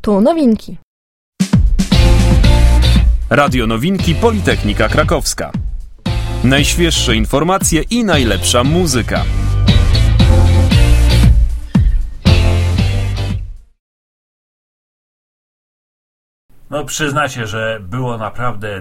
Tu nowinki. Radio Nowinki Politechnika Krakowska. Najświeższe informacje i najlepsza muzyka. No przyznacie, że było naprawdę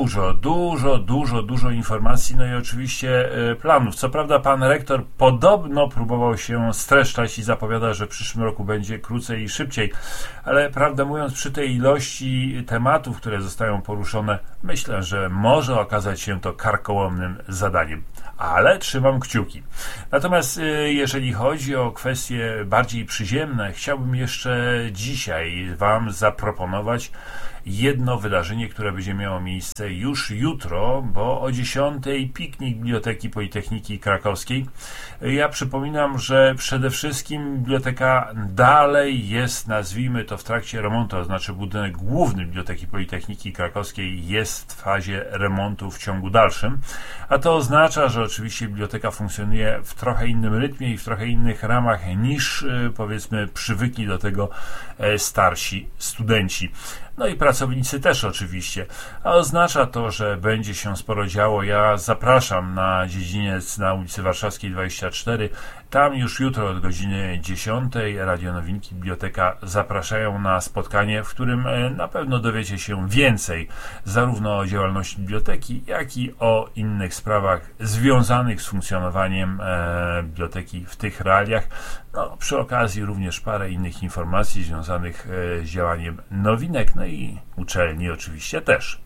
dużo informacji, no i oczywiście planów. Co prawda pan rektor podobno próbował się streszczać i zapowiada, że w przyszłym roku będzie krócej i szybciej, ale prawdę mówiąc, przy tej ilości tematów, które zostają poruszone, myślę, że może okazać się to karkołomnym zadaniem. Ale trzymam kciuki. Natomiast jeżeli chodzi o kwestie bardziej przyziemne, chciałbym jeszcze dzisiaj wam zaproponować jedno wydarzenie, które będzie miało miejsce już jutro, bo o 10:00 piknik Biblioteki Politechniki Krakowskiej. Ja przypominam, że przede wszystkim biblioteka dalej jest, nazwijmy to, w trakcie remontu, to znaczy budynek główny Biblioteki Politechniki Krakowskiej jest w fazie remontu w ciągu dalszym, a to oznacza, że oczywiście biblioteka funkcjonuje w trochę innym rytmie i w trochę innych ramach niż, powiedzmy, przywykli do tego starsi studenci. No i pracownicy też oczywiście. A oznacza to, że będzie się sporo działo. Ja zapraszam na dziedziniec na ulicy Warszawskiej 24. Tam już jutro od godziny 10:00 Radio Nowinki Biblioteka zapraszają na spotkanie, w którym na pewno dowiecie się więcej zarówno o działalności biblioteki, jak i o innych sprawach związanych z funkcjonowaniem biblioteki w tych realiach. No, przy okazji również parę innych informacji związanych z działaniem nowinek, no i uczelni oczywiście też.